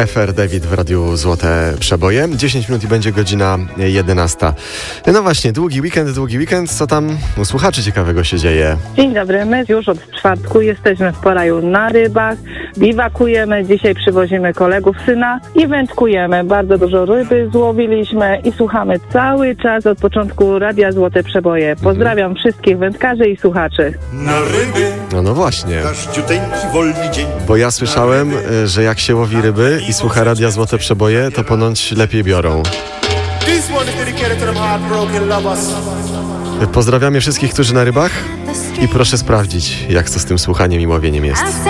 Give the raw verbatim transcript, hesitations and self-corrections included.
F R David w Radiu Złote Przeboje. dziesięć minut i będzie godzina jedenasta. No właśnie, długi weekend, długi weekend. Co tam u słuchaczy ciekawego się dzieje? Dzień dobry, my już od czwartku jesteśmy w Poraju na rybach, biwakujemy, dzisiaj przywozimy kolegów syna i wędkujemy. Bardzo dużo ryby złowiliśmy i słuchamy cały czas od początku Radia Złote Przeboje. Pozdrawiam mhm. wszystkich wędkarzy i słuchaczy. Na ryby. No, no właśnie. Każdziuteńki wolny dzień. Bo ja słyszałem, że jak się łowi ryby i słucha Radia Złote Przeboje, to ponoć lepiej biorą. Pozdrawiamy wszystkich, którzy na rybach i proszę sprawdzić, jak to z tym słuchaniem i łowieniem jest.